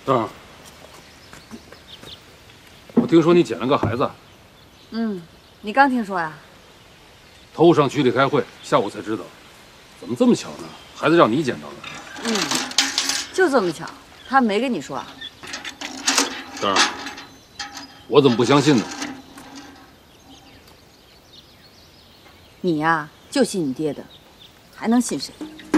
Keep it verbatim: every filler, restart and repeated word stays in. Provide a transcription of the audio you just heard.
灯儿，我听说你捡了个孩子。 嗯，你刚听说呀？ 头午上局里开会，下午才知道。怎么这么巧呢？孩子让你捡到的。 嗯，就这么巧，他没跟你说啊？ 灯儿，我怎么不相信呢？ 你呀，就信你爹的，还能信谁？